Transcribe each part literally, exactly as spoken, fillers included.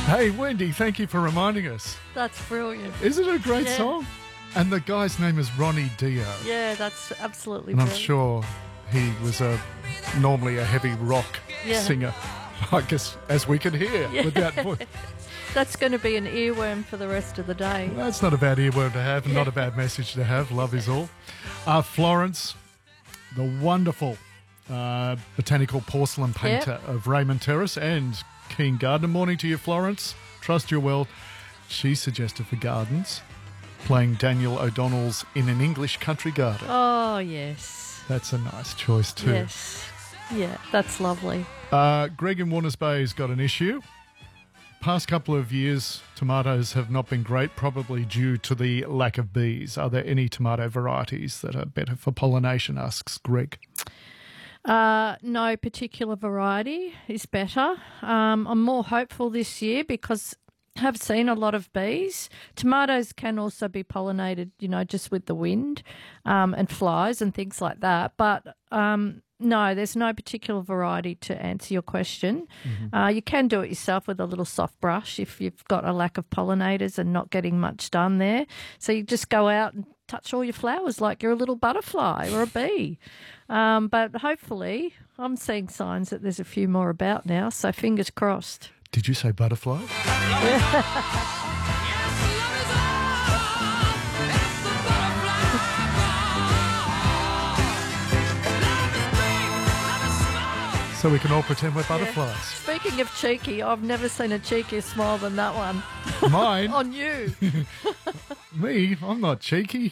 Hey, Wendy, thank you for reminding us. That's brilliant. Isn't it a great Yeah. song? And the guy's name is Ronnie Dio. Yeah, that's absolutely And I'm brilliant. sure he was a normally a heavy rock Yeah. singer, I guess, as we can hear Yeah. with that voice. That's going to be an earworm for the rest of the day. That's not a bad earworm to have, and not a bad message to have. Love is all. Uh, Florence, the wonderful uh, botanical porcelain painter of Raymond Terrace and Keene Garden. Morning to you, Florence. Trust you're well. She suggested for gardens playing Daniel O'Donnell's In an English Country Garden. Oh, yes. That's a nice choice too. Yes. Yeah, that's lovely. Uh, Greg in Warners Bay's got an issue. Past couple of years, tomatoes have not been great, probably due to the lack of bees. Are there any tomato varieties that are better for pollination, asks Greg. Uh, no particular variety is better. Um, I'm more hopeful this year because I have seen a lot of bees. Tomatoes can also be pollinated, you know, just with the wind um, and flies and things like that. But um, no, there's no particular variety to answer your question. Mm-hmm. Uh, you can do it yourself with a little soft brush if you've got a lack of pollinators and not getting much done there. So you just go out and touch all your flowers like you're a little butterfly or a bee. Um, but hopefully, I'm seeing signs that there's a few more about now, so fingers crossed. Did you say butterfly? So we can all pretend we're butterflies. Speaking of cheeky, I've never seen a cheekier smile than that one. Mine? On you. Me? I'm not cheeky.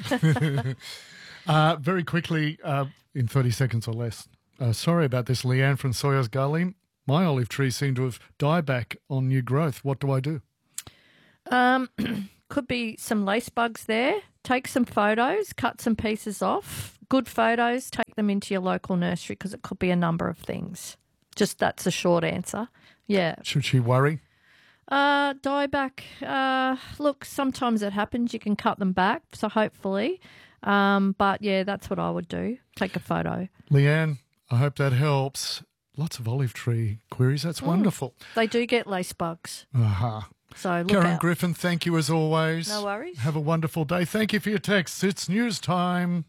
uh, very quickly, uh, in thirty seconds or less. Uh, sorry about this, Leanne from Sawyers Gully. My olive trees seem to have died back on new growth. What do I do? Um, could be some lace bugs there. Take some photos, cut some pieces off. Good photos, take them into your local nursery because it could be a number of things. Just that's a short answer. Yeah. Should she worry? Uh, dieback. Uh, look, sometimes it happens. You can cut them back, so hopefully. Um, but yeah, that's what I would do. Take a photo. Leanne, I hope that helps. Lots of olive tree queries. That's Mm. wonderful. They do get lace bugs. Aha. So look Karen out. Griffin, thank you as always. No worries. Have a wonderful day. Thank you for your texts. It's news time.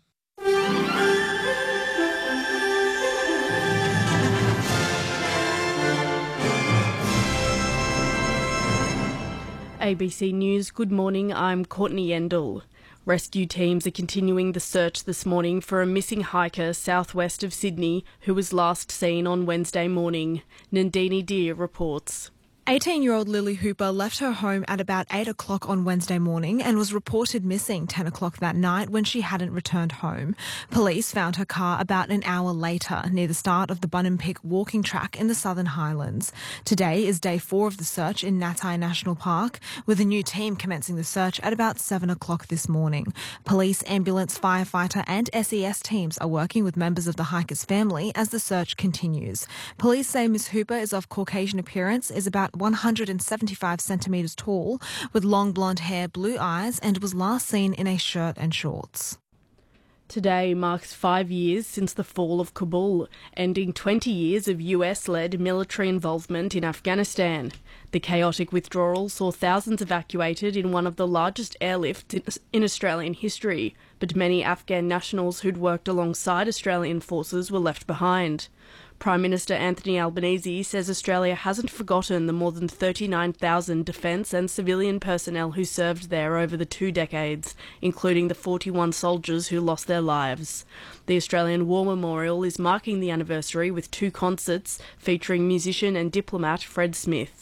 A B C News, good morning, I'm Courtney Endell. Rescue teams are continuing the search this morning for a missing hiker southwest of Sydney who was last seen on Wednesday morning. Nandini Deer reports. eighteen-year-old Lily Hooper left her home at about eight o'clock on Wednesday morning and was reported missing ten o'clock that night when she hadn't returned home. Police found her car about an hour later near the start of the Bunninpick walking track in the Southern Highlands. Today is day four of the search in Natai National Park, with a new team commencing the search at about seven o'clock this morning. Police, ambulance, firefighter and S E S teams are working with members of the hiker's family as the search continues. Police say Miss Hooper is of Caucasian appearance, is about one hundred seventy-five centimetres tall, with long blonde hair, blue eyes, and was last seen in a shirt and shorts. Today marks five years since the fall of Kabul, ending twenty years of U S-led military involvement in Afghanistan. The chaotic withdrawal saw thousands evacuated in one of the largest airlifts in Australian history, but many Afghan nationals who'd worked alongside Australian forces were left behind. Prime Minister Anthony Albanese says Australia hasn't forgotten the more than thirty-nine thousand defence and civilian personnel who served there over the two decades, including the forty-one soldiers who lost their lives. The Australian War Memorial is marking the anniversary with two concerts featuring musician and diplomat Fred Smith.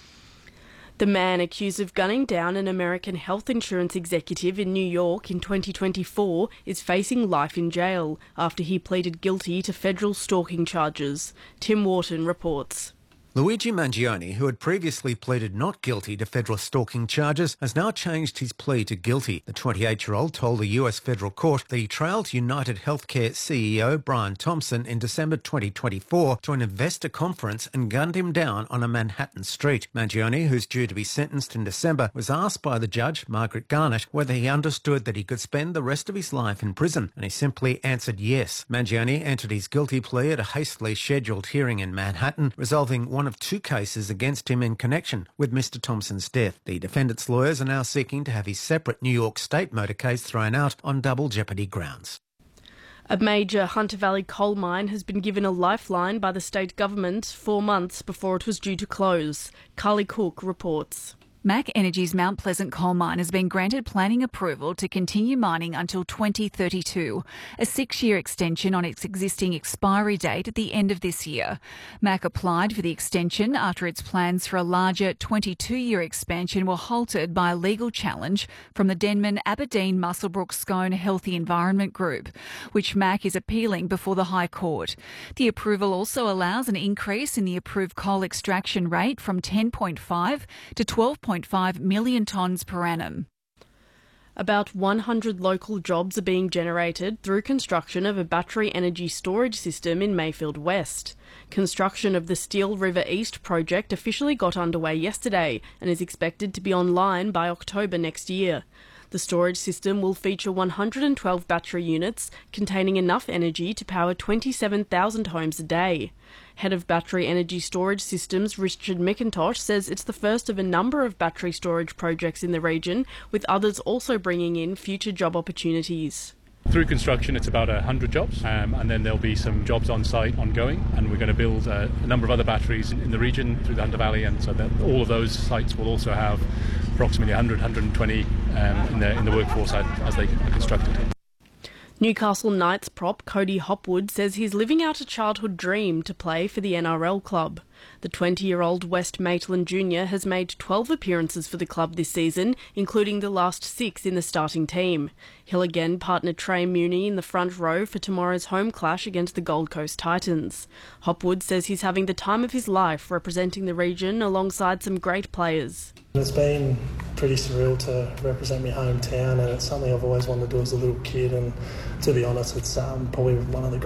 The man accused of gunning down an American health insurance executive in New York in twenty twenty-four is facing life in jail after he pleaded guilty to federal stalking charges. Tim Wharton reports. Luigi Mangione, who had previously pleaded not guilty to federal stalking charges, has now changed his plea to guilty. The twenty-eight-year-old told a U S federal court that he trailed United Healthcare C E O Brian Thompson in December twenty twenty-four to an investor conference and gunned him down on a Manhattan street. Mangione, who's due to be sentenced in December, was asked by the judge, Margaret Garnett, whether he understood that he could spend the rest of his life in prison, and he simply answered yes. Mangione entered his guilty plea at a hastily scheduled hearing in Manhattan, resolving one of two cases against him in connection with Mister Thompson's death. The defendant's lawyers are now seeking to have his separate New York State motor case thrown out on double jeopardy grounds. A major Hunter Valley coal mine has been given a lifeline by the state government four months before it was due to close. Carly Cook reports. M A C Energy's Mount Pleasant coal mine has been granted planning approval to continue mining until twenty thirty-two, a six-year extension on its existing expiry date at the end of this year. M A C applied for the extension after its plans for a larger twenty-two-year expansion were halted by a legal challenge from the Denman Aberdeen Muswellbrook Scone Healthy Environment Group, which M A C is appealing before the High Court. The approval also allows an increase in the approved coal extraction rate from ten point five to twelve point five million tonnes per annum. About one hundred local jobs are being generated through construction of a battery energy storage system in Mayfield West. Construction of the Steel River East project officially got underway yesterday and is expected to be online by October next year. The storage system will feature one hundred twelve battery units containing enough energy to power twenty-seven thousand homes a day. Head of Battery Energy Storage Systems Richard McIntosh says it's the first of a number of battery storage projects in the region, with others also bringing in future job opportunities. Through construction, it's about one hundred jobs, um, and then there'll be some jobs on site ongoing, and we're going to build uh, a number of other batteries in, in the region through the Hunter Valley, and so that all of those sites will also have approximately one hundred, one hundred twenty um, in, the, in the workforce as they are constructed. Newcastle Knights prop Cody Hopwood says he's living out a childhood dream to play for the N R L club. The twenty-year-old West Maitland Junior has made twelve appearances for the club this season, including the last six in the starting team. He'll again partner Trey Mooney in the front row for tomorrow's home clash against the Gold Coast Titans. Hopwood says he's having the time of his life representing the region alongside some great players. It's been pretty surreal to represent my hometown, and it's something I've always wanted to do as a little kid, and to be honest, it's um, probably one of the